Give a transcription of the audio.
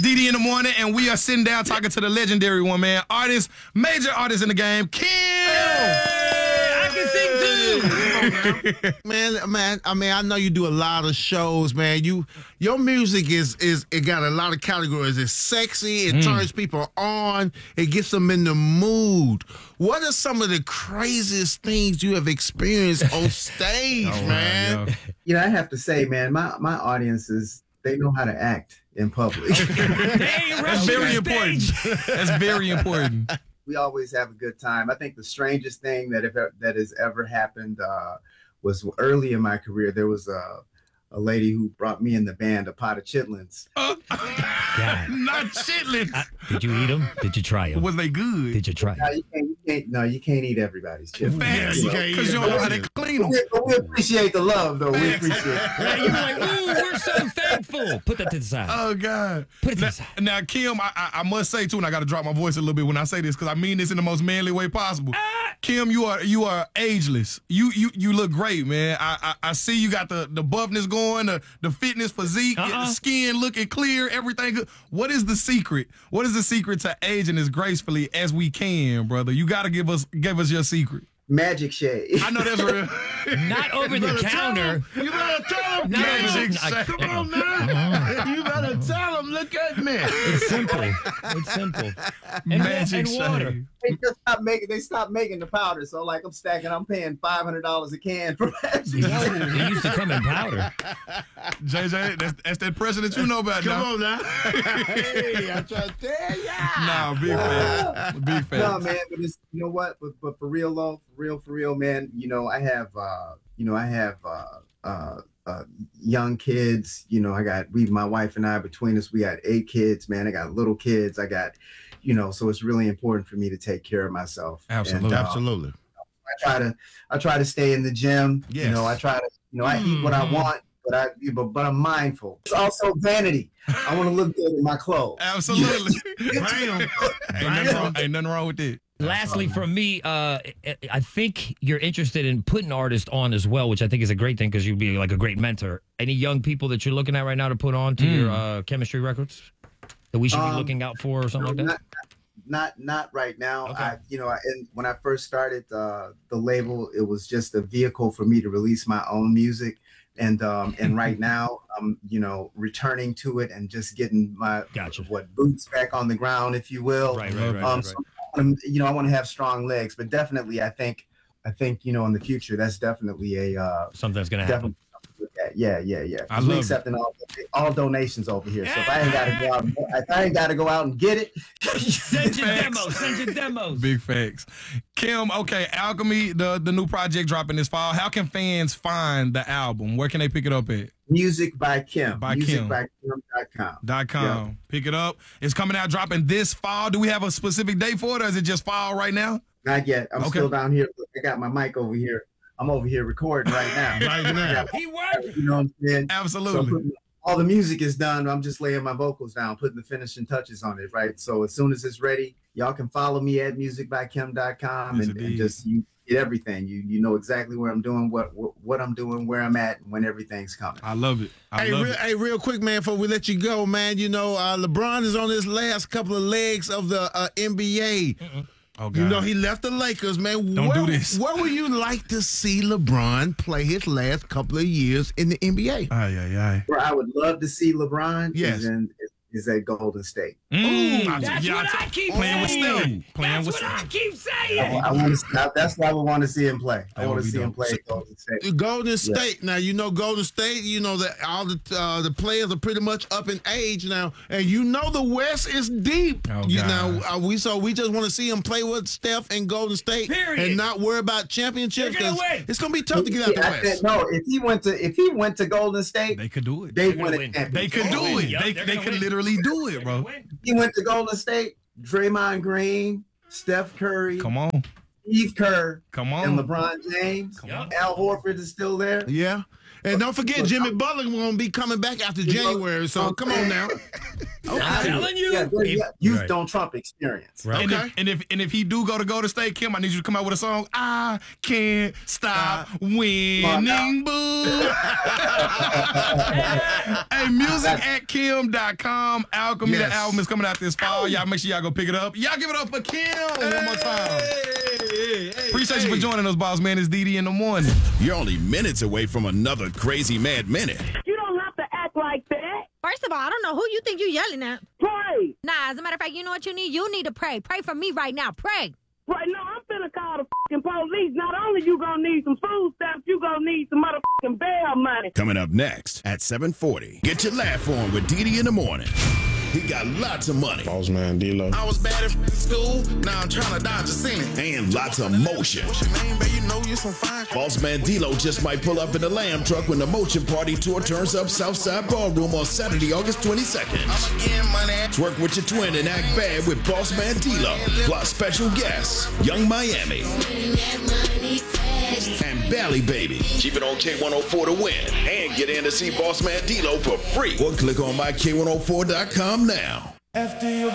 DD in the morning, and we are sitting down talking to the legendary one, man. Major artist in the game, Kim. I can sing too. Man, I know you do a lot of shows, man. Your music it got a lot of categories. It's sexy, it turns people on, it gets them in the mood. What are some of the craziest things you have experienced on stage, man? I have to say, man, my audiences, they know how to act in public. That's very important. That's very important. We always have a good time. I think the strangest thing that has ever happened was early in my career. There was a lady who brought me in the band a pot of chitlins. Not chitlins. Did you eat them? Did you try them? Was they good? Did you try them? You can't eat everybody's chitlins. Because you don't know how they clean them. We appreciate the love, though. We appreciate it. You're like, ooh, we're so thankful. Put that to the side. Oh, God. Put it to the side. Now, Kim, I must say, too, and I got to drop my voice a little bit when I say this, because I mean this in the most manly way possible. Kim, you are ageless. You look great, man. I see you got the buffness going, the fitness, physique, the skin looking clear, everything good. What is the secret? What is the secret to aging as gracefully as we can, brother? You got to give us your secret. Magic shade. I know that's real. Not over the counter. You better tell them. Magic shade. Come on, man. You better tell them. Look at me. It's simple. It's simple. Magic and water. shade. They stopped making the powder. So like I'm paying $500 a can for magic. It used to come in powder. JJ, that's that pressure that you know about now. Come on now. Hey, I'm trying to tell ya. Nah, big fan. Big fan. No, man, but it's, you know what? But for real, though, for real, man. I have young kids. My wife and I, between us, we got 8 kids, man. I got little kids. I got, so it's really important for me to take care of myself. Absolutely. And, Absolutely. I try to stay in the gym. Yes. I try to, I eat what I want, but I'm mindful. It's also vanity. I want to look good in my clothes. Absolutely. Ain't nothing wrong with that. Lastly, from me, I think you're interested in putting artists on as well, which I think is a great thing because you'd be like a great mentor. Any young people that you're looking at right now to put on to your chemistry records that we should be looking out for or something like that? Not right now. Okay. When I first started the label, it was just a vehicle for me to release my own music. And right now, I'm returning to it and just getting my boots back on the ground, if you will. Right. So, I want to have strong legs, but definitely, I think in the future, that's definitely Something that's going to happen. Yeah. I love accepting all donations over here. So if I ain't got to go out and get it, Send your demos. Big facts. Kim, okay, Alchemy, the new project dropping this fall. How can fans find the album? Where can they pick it up at? Music by Kim. Kim. Musicbykim.com. .com. Yeah. Pick it up. It's coming out, dropping this fall. Do we have a specific date for it, or is it just fall right now? Not yet. I'm still down here. I got my mic over here. I'm over here recording right now. He worked. You know what I'm saying? Absolutely. So all the music is done. I'm just laying my vocals down, putting the finishing touches on it, right? So as soon as it's ready, y'all can follow me at musicbykim.com and just you get everything. You know exactly where I'm doing, what I'm doing, where I'm at, and when everything's coming. I love it. Hey, real quick, man, before we let you go, man, LeBron is on his last couple of legs of the NBA. Oh, God. He left the Lakers, man. Don't do this. Where would you like to see LeBron play his last couple of years in the NBA? Aye. Where I would love to see LeBron is at Golden State. That's what I keep playing saying. With Steph. I keep saying. That's why I would want to see him play. I want to see him play at Golden State. Golden State. Now, Golden State, that all the players are pretty much up in age now. And the West is deep. Oh, we just want to see him play with Steph and Golden State. Period. And not worry about championships. They're gonna win. It's going to be tough to get out the West. No, if he went to Golden State, They could do it. they win a championship. They could do it. Yep, They could literally do it, bro. He went to Golden State, Draymond Green, Steph Curry, Come on. Steve Kerr, Come on. and LeBron James. Yep. Al Horford is still there. Yeah. And don't forget, Jimmy Butler going to be coming back after January, so come on now. I'm telling you. Youth don't trump experience. Right. And if he do go to Golden State, Kim, I need you to come out with a song. I can't stop winning, boo. Hey, music@kim.com. Alchemy, the album is coming out this fall. Y'all make sure y'all go pick it up. Y'all give it up for Kim one more time. Appreciate you for joining us, boss man. It's DD in the morning. You're only minutes away from another Crazy Mad Minute. You don't have to act like that. First of all, I don't know who you think you yelling at. Pray. Nah, as a matter of fact, you know what you need? You need to pray. Pray for me right now. Pray. Right now, I'm finna call the fucking police. Not only you gonna need some food stamps, you gonna need some motherfucking bail money. Coming up next at 7:40. Get your laugh on with DD in the morning. He got lots of money. Boss man, D-Lo. I was bad at school, now I'm trying to dodge a scene. And lots of motion. What's your name, baby? You know you some fine. Boss man D-Lo just might pull up in the Lamb truck when the Motion Party Tour turns up Southside Ballroom on Saturday, August 22nd. I'm getting money. Twerk with your twin and act bad with Boss Man D-Lo. Plus special guests, Young Miami. And Bally Baby. Keep it on K104 to win. And get in to see Boss Man D-Lo for free. Or click on myK104.com now.